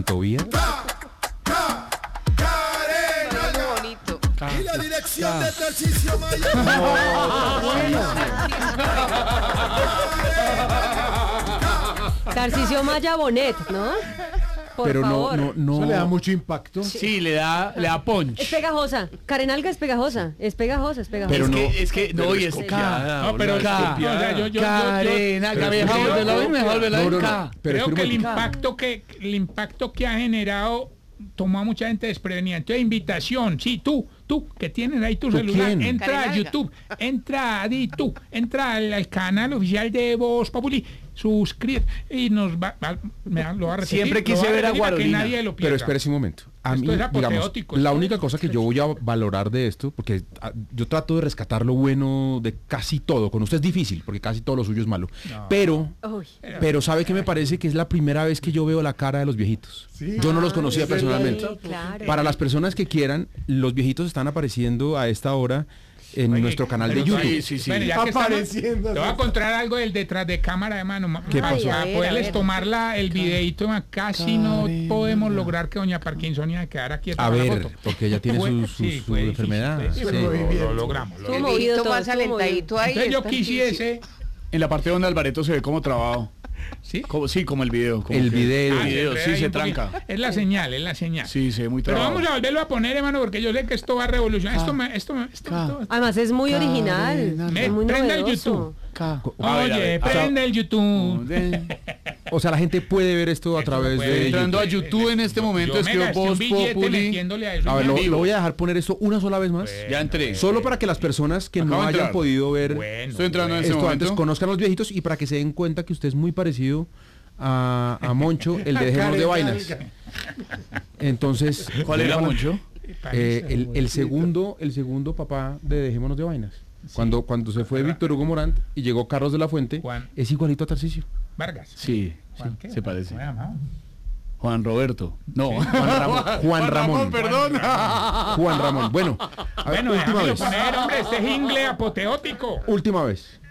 Tobías. Bonito. Y la dirección de Tarcisio Maya. Tarcisio Maya Bonet, ¿no? Por Pero favor. no. Eso le da mucho impacto. Sí, le da punch. Es pegajosa. Karen Alga es pegajosa. Es pegajosa. Pero no. Es que no, y es No, pero Karen, Alga, creo que el impacto que ha generado tomó a mucha gente desprevenida. Entonces, invitación, sí, tú que tienes ahí tu celular, quién? entra a Karen Alga. YouTube, entra al canal oficial de Voz Populi, suscríbete y lo va a repetir. Siempre quise lo va a ver a repetir para que Guarolina. nadie lo pierda. Pero espérese un momento. A mí, Esto es digamos, apoteótico, la esto única es- cosa que yo voy a valorar de esto, porque yo trato de rescatar lo bueno de casi todo. Con usted es difícil, porque casi todo lo suyo es malo. Pero Uy. ¿sabe qué me parece? Que es la primera vez que yo veo la cara de los viejitos. Sí. Yo no los conocía es verdad. personalmente. Sí, claro. Para las personas que quieran, los viejitos están apareciendo a esta hora en Oye, nuestro canal de pero YouTube. Sí. Bueno, ya que estamos, Apareciendo. te voy a contar algo del detrás de cámara de mano. ¿Qué para pasó? A ver, poderles a ver. tomar el videito, casi no podemos lograr que doña Parkinsonia quedara quieta A para la ver, foto. porque ella tiene Fue- su sí, fue difícil, enfermedad. fue difícil, Sí. pero lo logramos. Estuvo El movido viejito todo, más estuvo movido. alentadito ahí. Entonces yo está quisiese, En la parte donde Alvareto se ve como trabado. ¿sí? Como el video. Como El que- video. El video, enreda sí, ahí se un poquito. tranca. Es la señal, es la señal. Sí, se ve muy Pero trabado. vamos a volverlo a poner, hermano, porque yo sé que esto va a revolucionar. Además es muy original. Es muy Prenda el novedoso. YouTube. A ver, Oye, o sea, prende el YouTube. O sea, la gente puede ver esto a Esto través lo puede de ver. Entrando a YouTube. YouTube en este momento, Yo me escribo gasté un Voz billete Populi. metiéndole a eso. A ver, en lo vivo. voy a dejar poner esto una sola vez más. Ya entré. Solo para que las personas que Acabo no de hayan entrar. podido ver Bueno, Estoy entrando en esto este antes momento. conozcan a los viejitos y para que se den cuenta que usted es muy parecido a Moncho, el de Dejémonos de Vainas. Entonces, ¿Cuál era, Moncho? el segundo papá de Dejémonos de Vainas. Cuando se fue Víctor Hugo Morant y llegó Carlos de la Fuente, Juan. es igualito a Tarcisio. Vargas. Sí, Juan, ¿qué? se parece. ¿Cómo se llama? Juan Roberto. No. Juan Ramón. Perdón. Juan Ramón. Bueno, a ver, Bueno, última déjamelo vez. poner, hombre, este jingle apoteótico. Última vez.